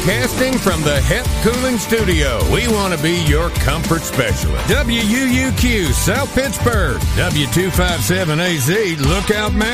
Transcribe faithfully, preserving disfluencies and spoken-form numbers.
Broadcasting from the Hep Cooling Studio, we want to be your comfort specialist. W U U Q, South Pittsburgh. W two five seven A Z, Lookout Mountain.